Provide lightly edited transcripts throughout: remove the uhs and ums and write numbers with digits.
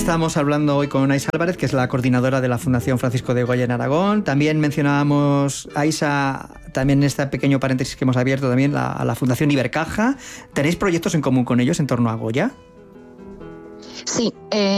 Estamos hablando hoy con Aisa Álvarez, que es la coordinadora de la Fundación Francisco de Goya en Aragón. También mencionábamos, Aisa, también en este pequeño paréntesis que hemos abierto, también a la Fundación Ibercaja. ¿Tenéis proyectos en común con ellos en torno a Goya? Sí,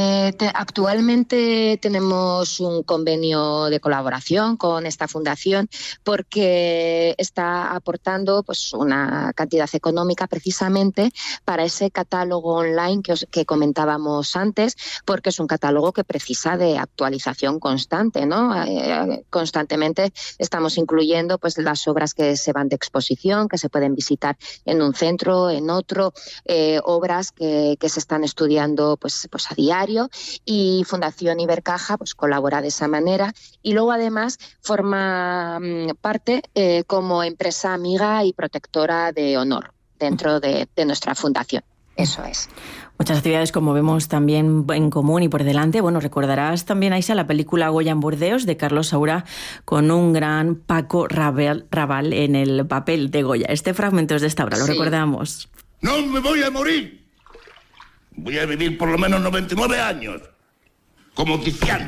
actualmente tenemos un convenio de colaboración con esta fundación porque está aportando pues una cantidad económica precisamente para ese catálogo online que comentábamos antes, porque es un catálogo que precisa de actualización constante, ¿no? Constantemente estamos incluyendo pues las obras que se van de exposición, que se pueden visitar en un centro, en otro, obras que se están estudiando pues a diario, y Fundación Ibercaja pues colabora de esa manera y luego además forma parte como empresa amiga y protectora de honor dentro de nuestra fundación. Eso es. Muchas actividades, como vemos, también en común y por delante. Bueno, recordarás también, Aisa, la película Goya en Burdeos de Carlos Saura con un gran Paco Raval en el papel de Goya. Este fragmento es de esta obra, lo recordamos. ¡No me voy a morir! Voy a vivir por lo menos 99 años. Como Tiziano.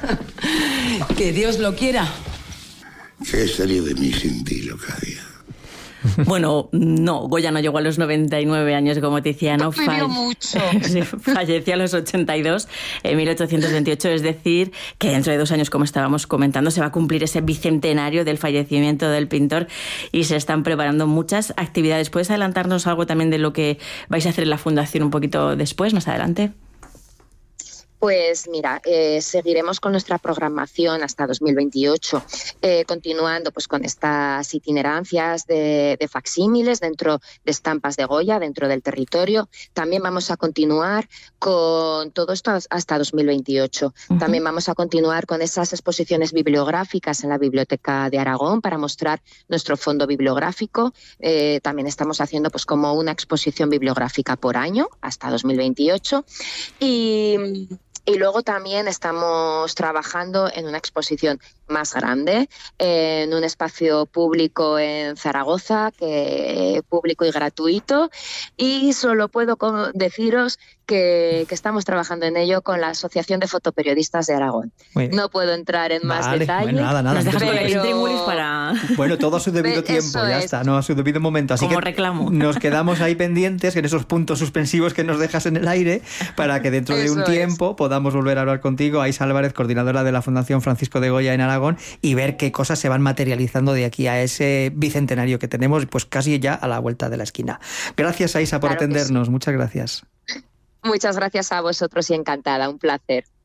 Que Dios lo quiera. ¿Qué salió de mí sin ti, Locadia? Bueno, no, Goya no llegó a los 99 años como Tiziano. Vivió mucho. Falleció a los 82 en 1828, es decir, que dentro de 2 años, como estábamos comentando, se va a cumplir ese bicentenario del fallecimiento del pintor y se están preparando muchas actividades. ¿Puedes adelantarnos algo también de lo que vais a hacer en la Fundación un poquito después, más adelante? Pues mira, seguiremos con nuestra programación hasta 2028, continuando pues con estas itinerancias de facsímiles dentro de estampas de Goya, dentro del territorio. También vamos a continuar con todo esto hasta 2028. Uh-huh. También vamos a continuar con esas exposiciones bibliográficas en la Biblioteca de Aragón para mostrar nuestro fondo bibliográfico. También estamos haciendo pues como una exposición bibliográfica por año hasta 2028 y luego también estamos trabajando en una exposición más grande, en un espacio público en Zaragoza, público y gratuito. Y solo puedo deciros que estamos trabajando en ello con la Asociación de Fotoperiodistas de Aragón. No puedo entrar en más detalle. Bueno, nada. Nos dejas pero... para... Bueno, todo a su debido tiempo, ya está, no a su debido momento. Así como que reclamo. Nos quedamos ahí pendientes en esos puntos suspensivos que nos dejas en el aire para que dentro de un tiempo podamos volver a hablar contigo, Aisa Álvarez, coordinadora de la Fundación Francisco de Goya en Aragón, y ver qué cosas se van materializando de aquí a ese bicentenario que tenemos pues casi ya a la vuelta de la esquina. Gracias, Aisa, por atendernos. Muchas gracias. Muchas gracias a vosotros y encantada, un placer.